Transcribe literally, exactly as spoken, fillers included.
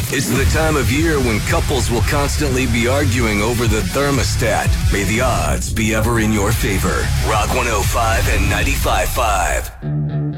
It's the time of year when couples will constantly be arguing over the thermostat. May the odds be ever in your favor. Rock one oh five and ninety-five point five.